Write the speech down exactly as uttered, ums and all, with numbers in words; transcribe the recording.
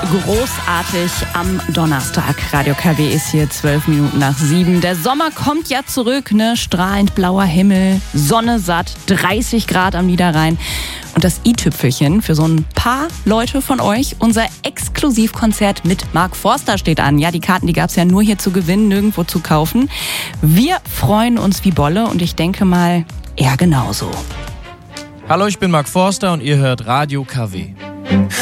großartig am Donnerstag. Radio K W ist hier zwölf Minuten nach sieben. Der Sommer kommt ja zurück, ne? Strahlend blauer Himmel, Sonne satt, dreißig Grad am Niederrhein. Und das i-Tüpfelchen für so ein paar Leute von euch. Unser Exklusivkonzert mit Mark Forster steht an. Ja, die Karten, die gab es ja nur hier zu gewinnen, nirgendwo zu kaufen. Wir freuen uns wie Bolle und ich denke mal, er genauso. Hallo, ich bin Mark Forster und ihr hört Radio K W.